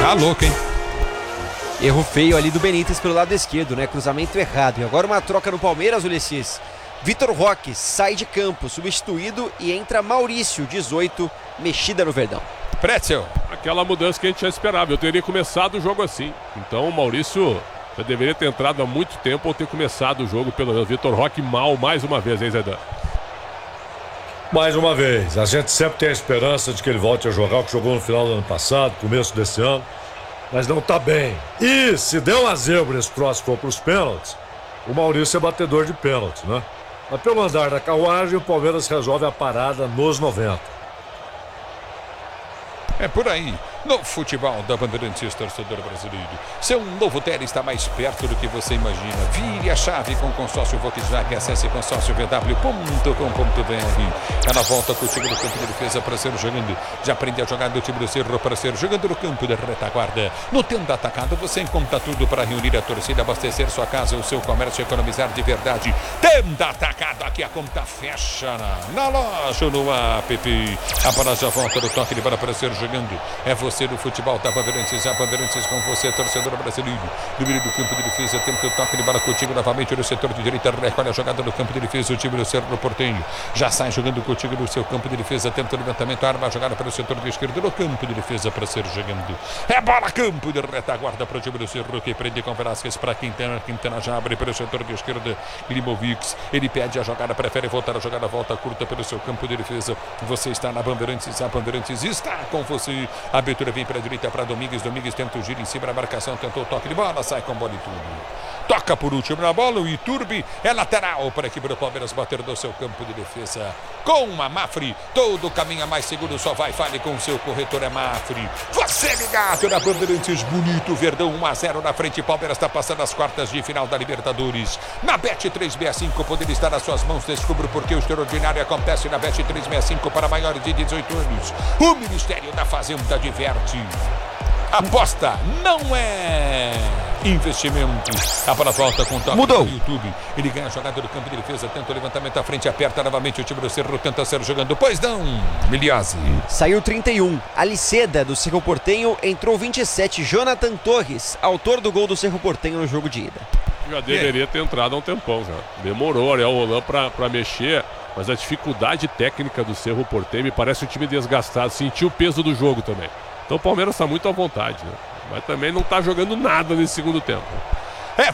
Tá louco, hein? Erro feio ali do Benítez pelo lado esquerdo, né? Cruzamento errado. E agora uma troca no Palmeiras, Ulisses. Vitor Roque sai de campo, substituído, e entra Maurício, 18, mexida no Verdão. Pretzel. Aquela mudança que a gente já esperava. Eu teria começado o jogo assim. Então o Maurício já deveria ter entrado há muito tempo ou ter começado o jogo pelo Vitor Roque mal mais uma vez, hein, Zaidan? Mais uma vez, a gente sempre tem a esperança de que ele volte a jogar o que jogou no final do ano passado, começo desse ano, mas não tá bem. E se der uma zebra esse troço for pros pênaltis, o Maurício é batedor de pênaltis, né? Mas pelo andar da carruagem, o Palmeiras resolve a parada nos 90. É por aí. No futebol da Bandeirantes, torcedor brasileiro. Seu novo Tele está mais perto do que você imagina. Vire a chave com o consórcio Volkswagen. Acesse consórciovw.com.br. Ela volta contigo no campo de defesa para ser jogando. Já aprende a jogar do time do Cerro para ser jogando no campo de retaguarda. No Tenda Atacado você encontra tudo para reunir a torcida, abastecer sua casa, o seu comércio, economizar de verdade. Tenda Atacado, aqui a conta fecha na loja, no app. A bola já volta do toque de bola para ser jogando. É você do futebol da Bandeirantes, a Bandeirantes com você, torcedor brasileiro. No meio do campo de defesa, tenta o toque de bola contigo novamente no setor de direita, recolhe a jogada no campo de defesa, o time do Cerro Porteño. Já sai jogando contigo no seu campo de defesa, tenta o levantamento, arma a jogada pelo setor de esquerdo, no campo de defesa para ser jogando. É bola, campo de retaguarda para o time do Cerro, que prende com Velasquez para Quintana. Quintana já abre pelo setor de esquerda, Limovic, ele pede a jogada, prefere voltar a jogada, volta curta pelo seu campo de defesa. Você está na Bandeirantes, a Bandeirantes está com você. A abertura vem para a direita para Domingues. Domingues tenta o giro em cima da marcação, tentou o toque de bola, sai com bola e tudo. Toca por último na bola, o Iturbe é lateral para a equipe do Palmeiras bater no seu campo de defesa. Com a Mafre, todo caminho mais seguro, só vai, fale com o seu corretor, é Mafre. Você ligado na Bandeirantes, bonito, Verdão 1-0 na frente, Palmeiras está passando as quartas de final da Libertadores. Na Bet365 poder estar nas suas mãos, descubra porque o extraordinário acontece na Bet365 para maiores de 18 anos. O Ministério da Fazenda diverte. Aposta não é investimento. A bola volta com o toque Mudou. no YouTube. Ele ganha a jogada do campo de defesa, tenta o levantamento à frente, aperta novamente o time do Cerro, tenta ser jogando. Pois não, Miliazzi. Saiu 31. Aliceda, do Cerro Porteño, entrou 27. Jonathan Torres, autor do gol do Cerro Porteño no jogo de ida. Já deveria ter entrado há um tempão já. Demorou o Ariel Holan pra mexer, mas a dificuldade técnica do Cerro Porteño me parece um time desgastado. Sentiu o peso do jogo também. Então o Palmeiras está muito à vontade, né? Mas também não está jogando nada nesse segundo tempo.